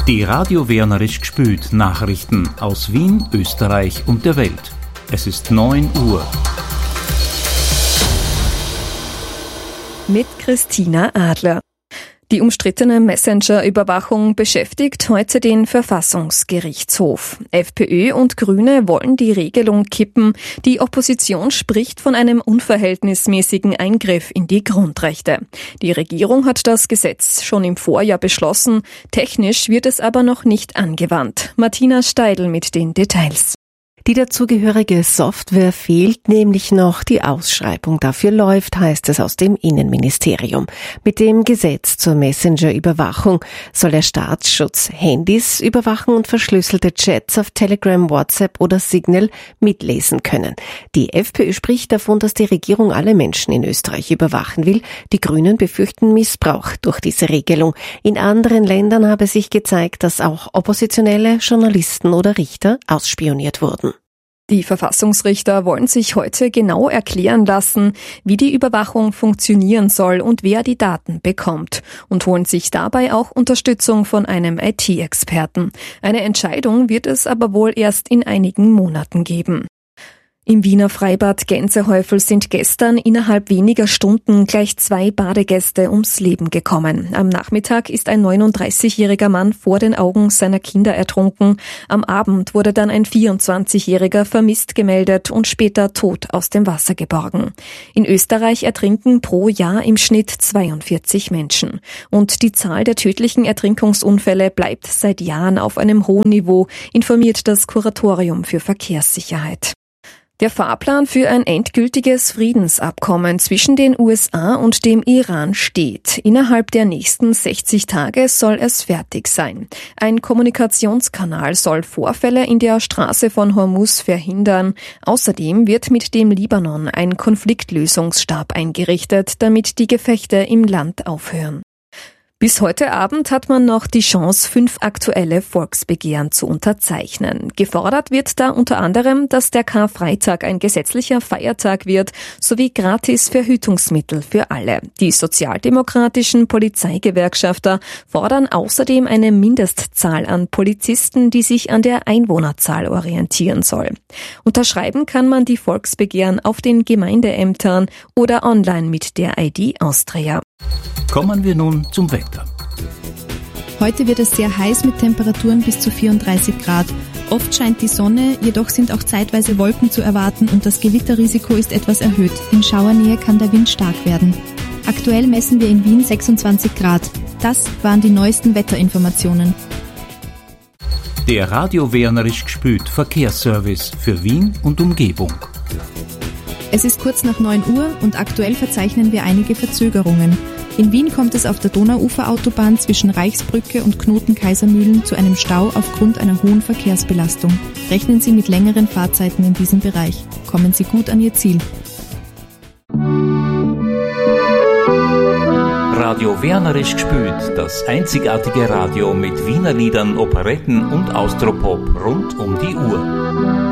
Die Radio Wernerisch gspült Nachrichten aus Wien, Österreich und der Welt. Es ist 9 Uhr. Mit Christina Adler. Die umstrittene Messenger-Überwachung beschäftigt heute den Verfassungsgerichtshof. FPÖ und Grüne wollen die Regelung kippen. Die Opposition spricht von einem unverhältnismäßigen Eingriff in die Grundrechte. Die Regierung hat das Gesetz schon im Vorjahr beschlossen. Technisch wird es aber noch nicht angewandt. Martina Steidl mit den Details. Die dazugehörige Software fehlt, nämlich noch die Ausschreibung dafür läuft, heißt es aus dem Innenministerium. Mit dem Gesetz zur Messenger-Überwachung soll der Staatsschutz Handys überwachen und verschlüsselte Chats auf Telegram, WhatsApp oder Signal mitlesen können. Die FPÖ spricht davon, dass die Regierung alle Menschen in Österreich überwachen will. Die Grünen befürchten Missbrauch durch diese Regelung. In anderen Ländern habe sich gezeigt, dass auch oppositionelle Journalisten oder Richter ausspioniert wurden. Die Verfassungsrichter wollen sich heute genau erklären lassen, wie die Überwachung funktionieren soll und wer die Daten bekommt und holen sich dabei auch Unterstützung von einem IT-Experten. Eine Entscheidung wird es aber wohl erst in einigen Monaten geben. Im Wiener Freibad Gänsehäufel sind gestern innerhalb weniger Stunden gleich 2 Badegäste ums Leben gekommen. Am Nachmittag ist ein 39-jähriger Mann vor den Augen seiner Kinder ertrunken. Am Abend wurde dann ein 24-jähriger vermisst gemeldet und später tot aus dem Wasser geborgen. In Österreich ertrinken pro Jahr im Schnitt 42 Menschen. Und die Zahl der tödlichen Ertrinkungsunfälle bleibt seit Jahren auf einem hohen Niveau, informiert das Kuratorium für Verkehrssicherheit. Der Fahrplan für ein endgültiges Friedensabkommen zwischen den USA und dem Iran steht. Innerhalb der nächsten 60 Tage soll es fertig sein. Ein Kommunikationskanal soll Vorfälle in der Straße von Hormuz verhindern. Außerdem wird mit dem Libanon ein Konfliktlösungsstab eingerichtet, damit die Gefechte im Land aufhören. Bis heute Abend hat man noch die Chance, 5 aktuelle Volksbegehren zu unterzeichnen. Gefordert wird da unter anderem, dass der Karfreitag ein gesetzlicher Feiertag wird, sowie gratis Verhütungsmittel für alle. Die sozialdemokratischen Polizeigewerkschafter fordern außerdem eine Mindestzahl an Polizisten, die sich an der Einwohnerzahl orientieren soll. Unterschreiben kann man die Volksbegehren auf den Gemeindeämtern oder online mit der ID Austria. Kommen wir nun zum Wetter. Heute wird es sehr heiß mit Temperaturen bis zu 34 Grad. Oft scheint die Sonne, jedoch sind auch zeitweise Wolken zu erwarten und das Gewitterrisiko ist etwas erhöht. In Schauernähe kann der Wind stark werden. Aktuell messen wir in Wien 26 Grad. Das waren die neuesten Wetterinformationen. Der Radio Wernerisch gspült Verkehrsservice für Wien und Umgebung. Es ist kurz nach 9 Uhr und aktuell verzeichnen wir einige Verzögerungen. In Wien kommt es auf der Donauuferautobahn zwischen Reichsbrücke und Knoten Kaisermühlen zu einem Stau aufgrund einer hohen Verkehrsbelastung. Rechnen Sie mit längeren Fahrzeiten in diesem Bereich. Kommen Sie gut an Ihr Ziel. Radio Wernerisch gspült, das einzigartige Radio mit Wiener Liedern, Operetten und Austropop rund um die Uhr.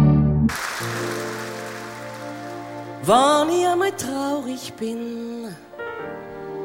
Wann ich einmal traurig bin,